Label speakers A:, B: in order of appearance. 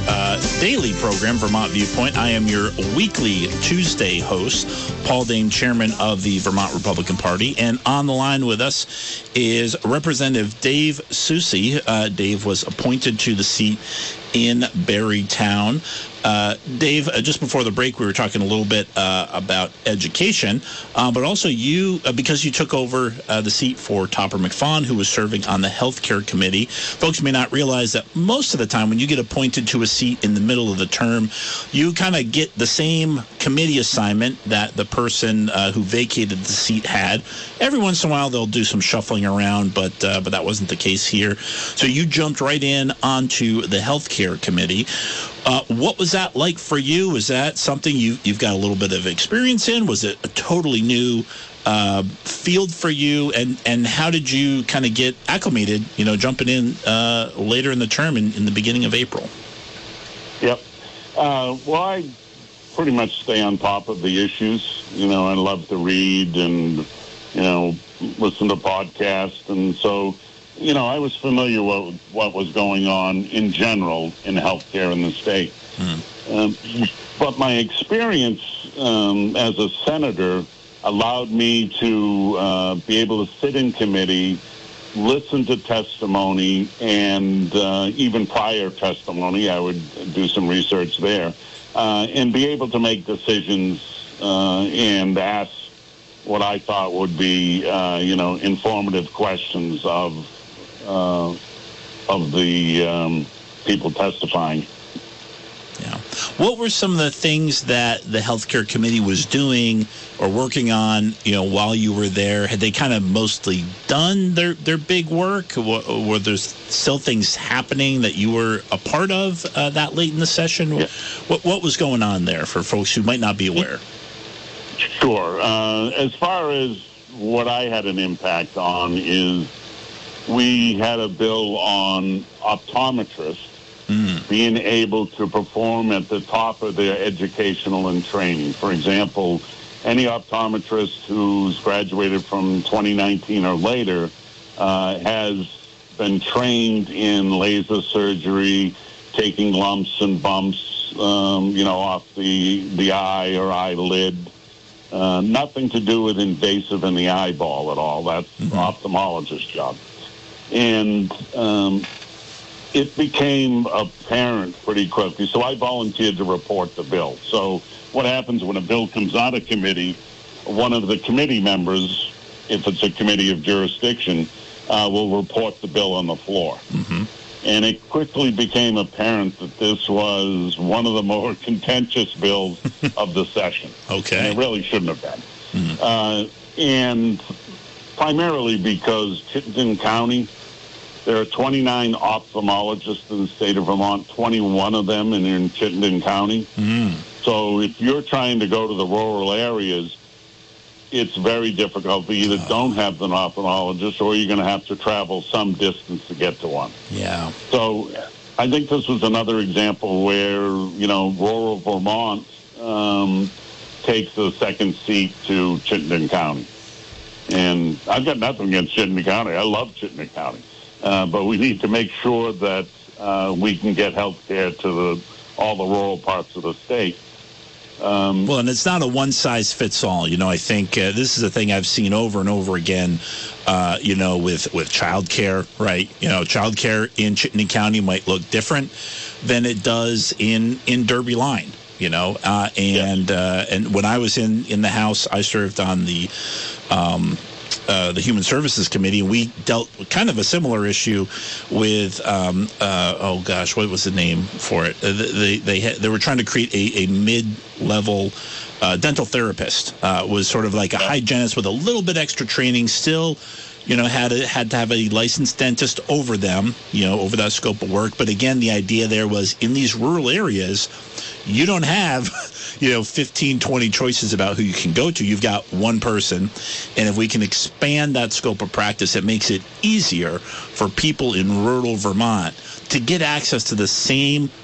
A: daily program, Vermont Viewpoint. I am your weekly Tuesday host, Paul Dane, chairman of the Vermont Republican Party. And on the line with us is Representative Dave Soucy. Dave was appointed to the seat in Barrytown. Dave, just before the break, we were talking a little bit about education, but also you, because you took over the seat for Topper McFawn, who was serving on the Healthcare Committee. Folks may not realize that most of the time when you get appointed to a seat in the middle of the term, you kind of get the same committee assignment that the person who vacated the seat had. Every once in a while, they'll do some shuffling around, but that wasn't the case here. So you jumped right in onto the Healthcare Committee. What was that like for you? Was that something you've got a little bit of experience in? Was it a totally new field for you? And how did you kind of get acclimated, jumping in later in the term in the beginning of April?
B: Yep. Well, I pretty much stay on top of the issues. I love to read and, listen to podcasts. And so, I was familiar with what was going on in general in healthcare in the state. But my experience as a senator allowed me to be able to sit in committee, listen to testimony, and even prior testimony, I would do some research there, and be able to make decisions and ask what I thought would be, informative questions of the people testifying.
A: Yeah. What were some of the things that the Healthcare Committee was doing or working on, while you were there? Had they kind of mostly done their big work? Were there still things happening that you were a part of that late in the session? Yeah. What was going on there for folks who might not be aware?
B: Sure. As far as what I had an impact on is we had a bill on optometrists being able to perform at the top of their educational and training. For example, any optometrist who's graduated from 2019 or later has been trained in laser surgery, taking lumps and bumps, off the eye or eyelid. Nothing to do with invasive in the eyeball at all. That's the ophthalmologist's job. And it became apparent pretty quickly. So I volunteered to report the bill. So what happens when a bill comes out of committee, one of the committee members, if it's a committee of jurisdiction, will report the bill on the floor. And it quickly became apparent that this was one of the more contentious bills of the session.
A: Okay.
B: And it really shouldn't have been. And primarily because Chittenden County, there are 29 ophthalmologists in the state of Vermont, 21 of them in Chittenden County. So if you're trying to go to the rural areas, it's very difficult. You either don't have an ophthalmologist or you're going to have to travel some distance to get to one.
A: Yeah.
B: So I think this was another example where, rural Vermont takes the second seat to Chittenden County. And I've got nothing against Chittenden County. I love Chittenden County. But we need to make sure that we can get health care to all the rural parts of the state.
A: Well, and it's not a one-size-fits-all. I think this is a thing I've seen over and over again, with child care, right? Child care in Chittenden County might look different than it does in Derby Line, and when I was in the House, I served on the Human Services Committee, and we dealt with kind of a similar issue with, what was the name for it? They were trying to create a mid-level dental therapist. Was sort of like a hygienist with a little bit extra training, still, had to have a licensed dentist over them, over that scope of work. But again, the idea there was in these rural areas, you don't have 15, 20 choices about who you can go to. You've got one person. And if we can expand that scope of practice, it makes it easier for people in rural Vermont to get access to the same